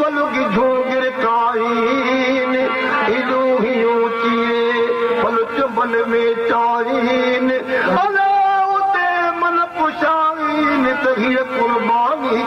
पलुगी झूंगिर काइन इदू ही ऊंची पल चुबल में चाइन अला उते मन पुशाइन त हीअ कुर्बानी